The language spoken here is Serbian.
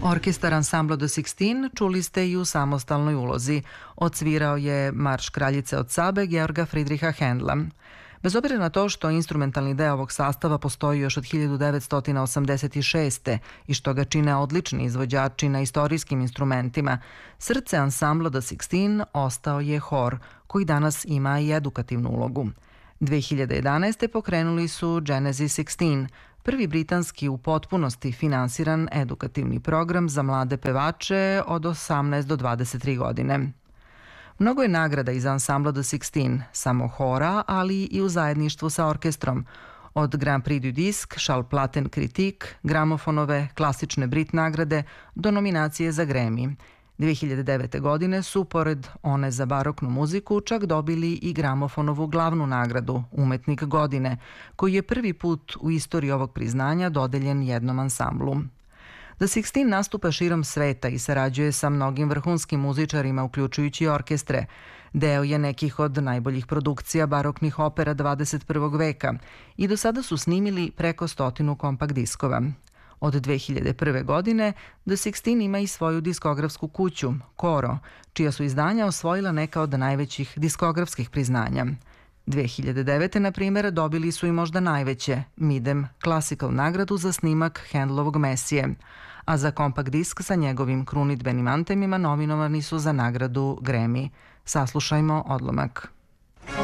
Orkestar Ansamblo The Sixteen čuli ste i u samostalnoj ulozi. Odsvirao je Marš kraljice od Sabe Georga Friedricha Händla. Bez obzira na to što instrumentalni deo ovog sastava postoji još od 1986. i što ga čine odlični izvođači na istorijskim instrumentima, srce Ansamblo The Sixteen ostao je hor, koji danas ima i edukativnu ulogu. 2011. pokrenuli su Genesis 16, prvi britanski u potpunosti finansiran edukativni program za mlade pevače od 18 do 23 godine. Mnogo je nagrada iz Ansambla The Sixteen, samo hora, ali i u zajedništvu sa orkestrom. Od Grand Prix du Disque, Schallplatten Kritik, gramofonove, klasične Brit nagrade do nominacije za Grammy. 2009. godine su, pored one za baroknu muziku, čak dobili i gramofonovu glavnu nagradu, Umetnik godine, koji je prvi put u istoriji ovog priznanja dodeljen jednom ansamblu. The Sixteen nastupa širom sveta i sarađuje sa mnogim vrhunskim muzičarima, uključujući orkestre. Deo je nekih od najboljih produkcija baroknih opera 21. veka i do sada su snimili preko 100 kompakt diskova. Od 2001. godine The Sixteen ima i svoju diskografsku kuću, Coro, čija su izdanja osvojila neka od najvećih diskografskih priznanja. 2009. na primjer, dobili su i možda najveće, Midem Classical nagradu za snimak Händlovog Mesije, a za kompakt disk sa njegovim krunidbenim antemima nominovani su za nagradu Grammy. Saslušajmo odlomak.